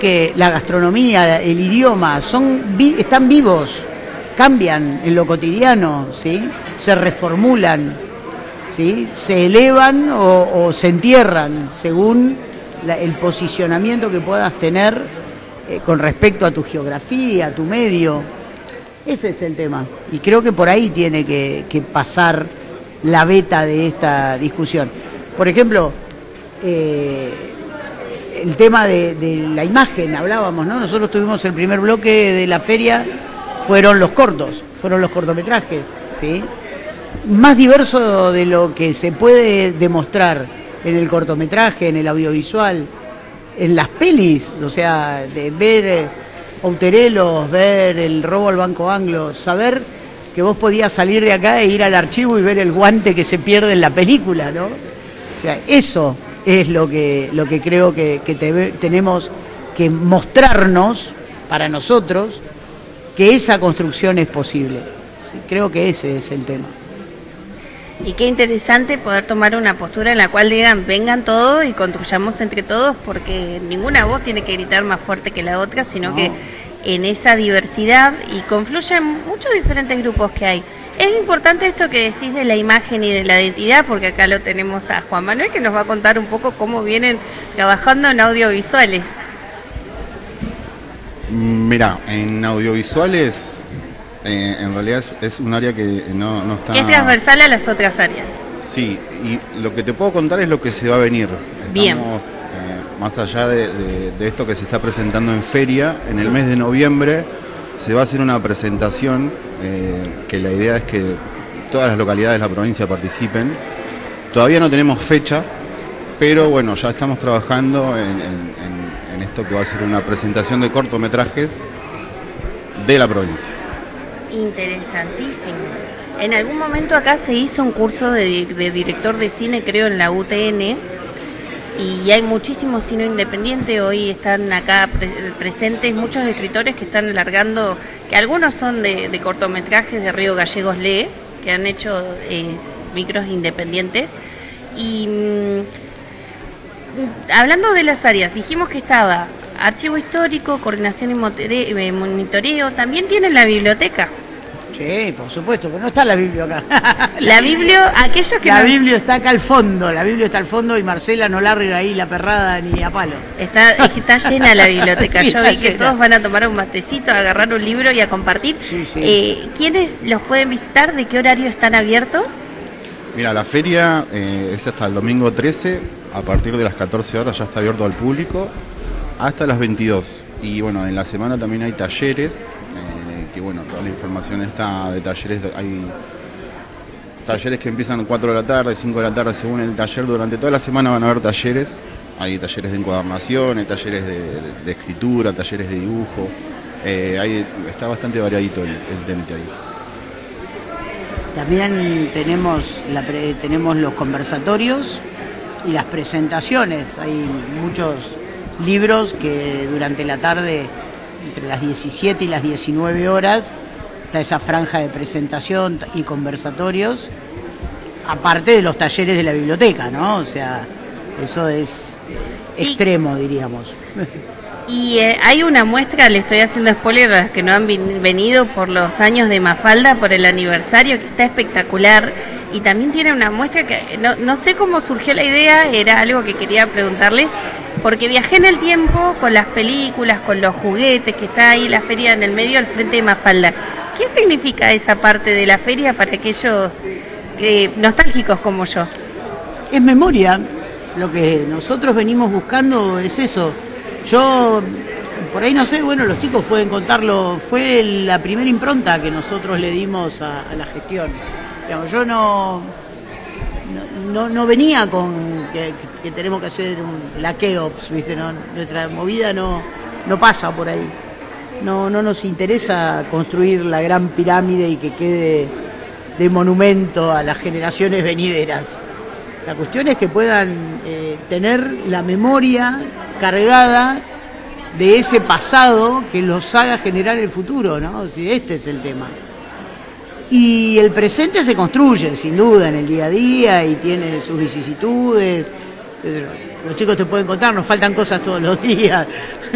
que la gastronomía, el idioma, están vivos, cambian en lo cotidiano, ¿sí? Se reformulan, ¿sí? Se elevan o se entierran según el posicionamiento que puedas tener con respecto a tu geografía, a tu medio. Ese es el tema. Y creo que por ahí tiene que pasar la beta de esta discusión. Por ejemplo, el tema de la imagen, hablábamos, ¿no? Nosotros tuvimos el primer bloque de la feria, fueron los cortometrajes, ¿sí? Más diverso de lo que se puede demostrar en el cortometraje, en el audiovisual, en las pelis, o sea, de ver Outerelos, ver el robo al Banco Anglo, saber que vos podías salir de acá e ir al archivo y ver el guante que se pierde en la película, ¿no? O sea, eso es lo que creo que tenemos que mostrarnos para nosotros, que esa construcción es posible. Sí, creo que ese es el tema. Y qué interesante poder tomar una postura en la cual digan, vengan todos y construyamos entre todos, porque ninguna voz tiene que gritar más fuerte que la otra, sino que en esa diversidad y confluyen muchos diferentes grupos que hay. Es importante esto que decís de la imagen y de la identidad, porque acá lo tenemos a Juan Manuel, que nos va a contar un poco cómo vienen trabajando en audiovisuales. Mira, en audiovisuales en realidad es un área que no está... Es transversal a las otras áreas. Sí, y lo que te puedo contar es lo que se va a venir. Bien. Estamos, más allá de esto que se está presentando en feria, en el mes de noviembre se va a hacer una presentación que la idea es que todas las localidades de la provincia participen. Todavía no tenemos fecha, pero bueno, ya estamos trabajando en esto que va a ser una presentación de cortometrajes de la provincia. Interesantísimo. En algún momento acá se hizo un curso de director de cine, creo, en la UTN, y hay muchísimo cine independiente. Hoy están acá presentes muchos escritores que están alargando, que algunos son de cortometrajes de Río Gallegos Lee, que han hecho micros independientes. Y hablando de las áreas, dijimos que estaba archivo histórico, coordinación y monitoreo, también tienen la biblioteca. Sí, por supuesto, pero no está la Biblia acá. La Biblia, aquellos que... La Biblia está acá al fondo, y Marcela no larga ahí la perrada ni a palos. Está llena la biblioteca. Sí, yo vi que todos van a tomar un matecito, a agarrar un libro y a compartir. Sí, sí. ¿Quiénes los pueden visitar? ¿De qué horario están abiertos? Mira, la feria es hasta el domingo 13, a partir de las 14 horas ya está abierto al público, hasta las 22. Y bueno, en la semana también hay talleres, que bueno, toda la información está de talleres, hay talleres que empiezan a 4 de la tarde, 5 de la tarde según el taller. Durante toda la semana van a haber talleres, hay talleres de encuadernación, hay talleres de escritura, talleres de dibujo, está bastante variadito el tema ahí. También tenemos los conversatorios y las presentaciones. Hay muchos libros que durante la tarde, entre las 17 y las 19 horas, está esa franja de presentación y conversatorios, aparte de los talleres de la biblioteca, ¿no? O sea, eso es extremo, diríamos. Y hay una muestra, le estoy haciendo spoiler a los que no han venido por los años de Mafalda, por el aniversario, que está espectacular. Y también tiene una muestra que no sé cómo surgió la idea, era algo que quería preguntarles, porque viajé en el tiempo con las películas, con los juguetes, que está ahí la feria en el medio, al frente de Mafalda. ¿Qué significa esa parte de la feria para aquellos nostálgicos como yo? Es memoria. Lo que nosotros venimos buscando es eso. Yo, por ahí no sé, bueno, los chicos pueden contarlo, fue la primera impronta que nosotros le dimos a la gestión. Digamos, yo no venía con que tenemos que hacer la KEOPS, ¿viste? No, nuestra movida no pasa por ahí. No nos interesa construir la gran pirámide y que quede de monumento a las generaciones venideras. La cuestión es que puedan tener la memoria cargada de ese pasado que los haga generar el futuro, ¿no? Si este es el tema. Y el presente se construye, sin duda, en el día a día y tiene sus vicisitudes. Los chicos te pueden contar, nos faltan cosas todos los días.